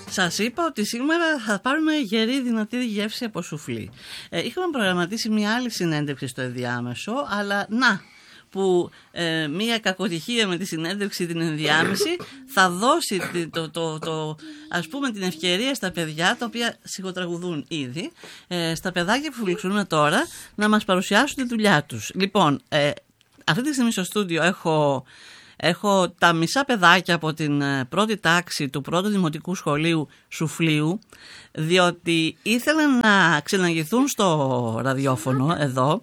Σας είπα ότι σήμερα θα πάρουμε γερή δυνατή γεύση από σουφλί. Είχαμε προγραμματίσει μια άλλη συνέντευξη στο ενδιάμεσο, αλλά να, που μια κακοτυχία με τη συνέντευξη την ενδιάμεση θα δώσει ας πούμε την ευκαιρία στα παιδιά, τα οποία σιγοτραγουδούν ήδη, στα παιδάκια που φιλοξενούν τώρα, να μας παρουσιάσουν τη δουλειά τους. Λοιπόν, αυτή τη στιγμή στο στούντιο έχω τα μισά παιδάκια από την πρώτη τάξη του πρώτου δημοτικού σχολείου Σουφλίου, διότι ήθελαν να ξεναγηθούν στο ραδιόφωνο εδώ.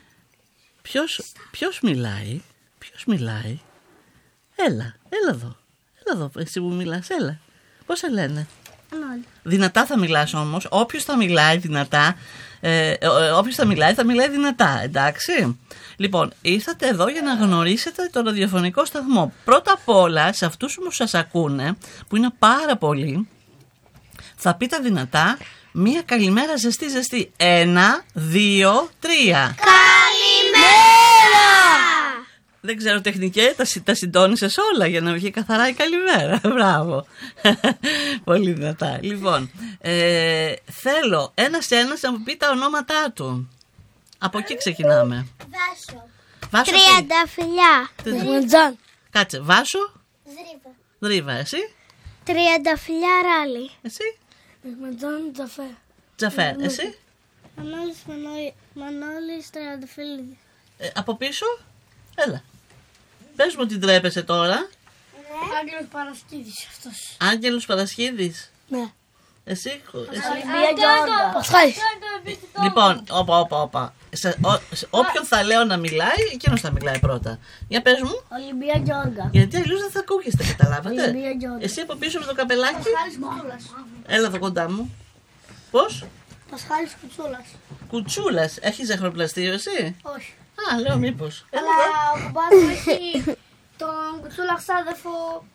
Ποιος μιλάει? Έλα εδώ, εσύ που μιλάς, έλα. Πώς σε λένε? Δυνατά θα μιλάς όμως, όποιος θα μιλάει δυνατά, θα μιλάει δυνατά, εντάξει. Λοιπόν, ήρθατε εδώ για να γνωρίσετε το ραδιοφωνικό σταθμό. Πρώτα απ' όλα, σε αυτούς που σας ακούνε, που είναι πάρα πολλοί, θα πείτε δυνατά μία καλημέρα ζεστή. 1, 2, 3. Καλημέρα! Δεν ξέρω, τεχνικέ, τα συντόνισες όλα για να βγει καθαρά η καλημέρα. Μπράβο. Πολύ δυνατά. Λοιπόν, θέλω ένας να μου πει τα ονόματά του. Από εκεί ξεκινάμε. Βάσο. Τριανταφυλλιά. Κάτσε, Βάσο. Δρίβα, εσύ. Τριανταφυλλιά Ράλι. Εσύ. Τζαφέρ. Τζαφέρ, εσύ. Μανώλης Τριανταφυλλίδης. Από πίσω. Έλα. Πες μου τι ντρέπεσαι τώρα. Άγγελος Παρασκίδης αυτός. Άγγελος Παρασκίδης. Ναι. Εσύ. Πασχάλης. Λοιπόν, όπα. Όποιον θα λέω να μιλάει, εκείνος θα μιλάει πρώτα. Για πες μου. Ολυμπία Γιώργα. Γιατί αλλιώς δεν θα ακούγεστε, καταλάβατε. Ολυμπία Γιώργα. Εσύ από πίσω με το καπελάκι. Πασχάλης Κουτσούλας. Έλα εδώ κοντά μου. Πώς? Πασχάλης Κουτσούλας. Κουτσούλας. Έχεις ζαχαροπλαστείο εσύ? Όχι. Α, λέω μήπως. Αλλά ο κουμπάς μου έχει τον Κουτσούλα ξάδερφο.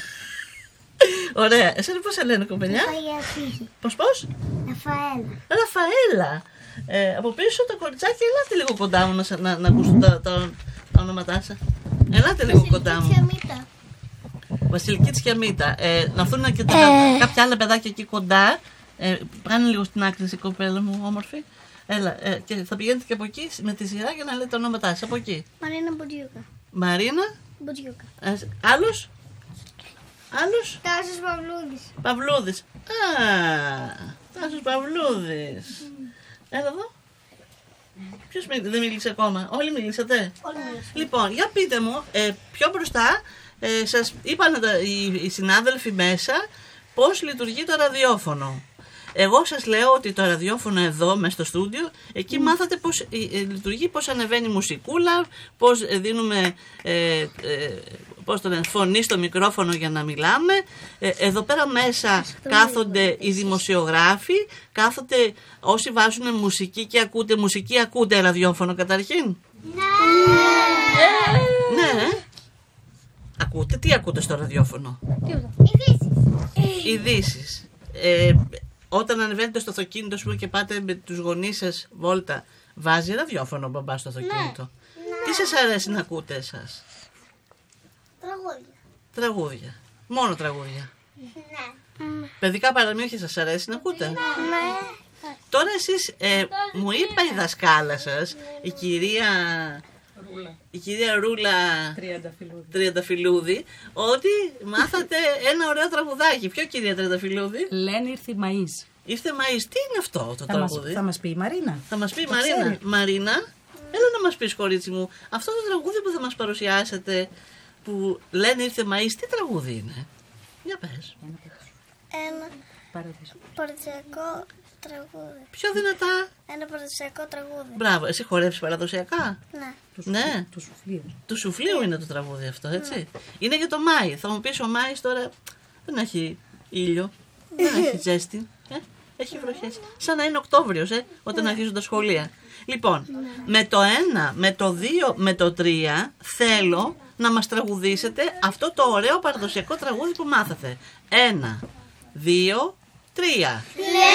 Ωραία. Εσένα πώς σε λένε, κοπελιά? Πώς? Ραφαέλα. Από πίσω το κοριτσάκι, ελάτε λίγο κοντά μου να ακούσουν τα ονόματά σας. Ελάτε λίγο κοντά μου. Βασιλική Τσιαμίτα. Να έρθουν και κάποια άλλα παιδάκια εκεί κοντά. Πάνε λίγο στην άκρη, η κοπέλα μου, όμορφη. Έλα, και θα πηγαίνετε και από εκεί με τη σειρά για να λέτε τα ονόματά σας. Από εκεί. Μαρίνα Μποτζιούκα. Μαρίνα. Μποτζιούκα. Άλλος. Τάσος Παυλούδης. Παυλούδης. Τάσος Παυλούδης. Έλα εδώ. Ποιος δεν μίλησε ακόμα? Όλοι μιλήσατε? Όλοι μίλησαν. Λοιπόν, για πείτε μου, πιο μπροστά σας είπαν οι συνάδελφοι μέσα πώς λειτουργεί το ραδιόφωνο. Εγώ σας λέω ότι το ραδιόφωνο εδώ μέσα στο στούντιο, εκεί μάθατε πώς λειτουργεί, πώς ανεβαίνει η μουσικούλα, πώς δίνουμε φωνή στο μικρόφωνο για να μιλάμε. Εδώ πέρα μέσα κάθονται οι δημοσιογράφοι, κάθονται όσοι βάζουν μουσική και ακούτε μουσική, ακούτε ραδιόφωνο καταρχήν. Ναι. Ακούτε, τι ακούτε στο ραδιόφωνο? Ειδήσεις. Όταν ανεβαίνετε στο αυτοκίνητο και πάτε με τους γονείς σας βόλτα, βάζει ραδιόφωνο ο μπαμπάς στο αυτοκίνητο? Τι σας αρέσει να ακούτε εσάς? Τραγούδια. Μόνο τραγούδια. Ναι. Παιδικά παραμύθια σας αρέσει να ακούτε? Ναι. Τώρα εσείς, μου είπε η δασκάλα σας, η κυρία Ρούλα Τριανταφυλλούδη, ότι μάθατε ένα ωραίο τραγουδάκι. Ποιο, κυρία Τριανταφυλλούδη? Λένε ήρθε Μαΐς. Ήρθε Μαΐς. Τι είναι αυτό το τραγούδι? Θα μας πει η Μαρίνα. Θα μας πει η Μαρίνα. Μαρίνα, έλα να μας πεις, κορίτσι μου, αυτό το τραγούδι που θα μας παρουσιάσετε, που λένε ήρθε Μαΐς, τι τραγούδι είναι? Για πες. Ένα παραδοσιακό τραγούδι. Πιο δυνατά. Ένα παραδοσιακό τραγούδι. Μπράβο, εσύ χορεύεις παραδοσιακά? Ναι. Ναι. Του Σουφλίου είναι το τραγούδι αυτό, έτσι. Είναι για το Μάη. Θα μου πεις, ο Μάης τώρα δεν έχει ήλιο, δεν έχει ζέστη, έχει βροχές. Σαν να είναι Οκτώβριος, όταν αρχίζουν τα σχολεία. Λοιπόν, με το 1, με το 2, με το 3 θέλω να μας τραγουδήσετε αυτό το ωραίο παραδοσιακό τραγούδι που μάθατε. 1, 2, 3.